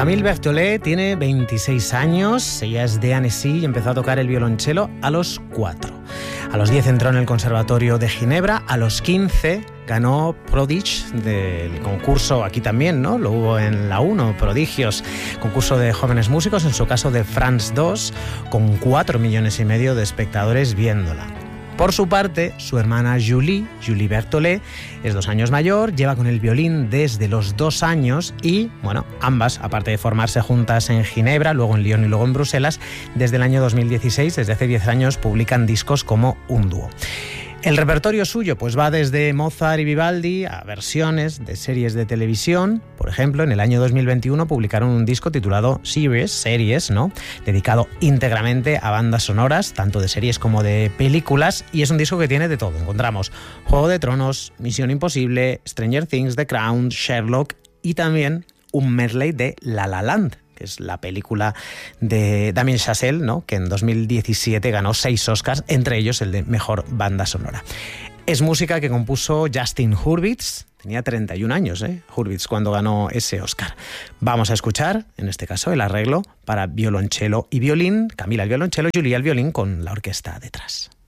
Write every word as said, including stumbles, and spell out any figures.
Camille Berthollet tiene veintiséis años, ella es de Annecy y empezó a tocar el violonchelo a los cuatro. A los diez entró en el Conservatorio de Ginebra, a los quince ganó Prodige del concurso, aquí también, ¿no? Lo hubo en la uno, Prodigios, concurso de jóvenes músicos, en su caso de France dos, con cuatro millones y medio de espectadores viéndola. Por su parte, su hermana Julie, Julie Berthollet, es dos años mayor, lleva con el violín desde los dos años y, bueno, ambas, aparte de formarse juntas en Ginebra, luego en Lyon y luego en Bruselas, desde el año dos mil dieciséis, desde hace diez años, publican discos como un dúo. El repertorio suyo pues va desde Mozart y Vivaldi a versiones de series de televisión. Por ejemplo, en el año dos mil veintiuno publicaron un disco titulado Series, Series, ¿no? Dedicado íntegramente a bandas sonoras, tanto de series como de películas, y es un disco que tiene de todo. Encontramos Juego de Tronos, Misión Imposible, Stranger Things, The Crown, Sherlock y también un medley de La La Land, que es la película de Damien Chazelle, ¿no? Que en dos mil diecisiete ganó seis Oscars, entre ellos el de Mejor Banda Sonora. Es música que compuso Justin Hurwitz, tenía treinta y un años, ¿eh? Hurwitz, cuando ganó ese Oscar. Vamos a escuchar, en este caso, el arreglo para violonchelo y violín, Camila al violonchelo, Julie al violín con la orquesta detrás.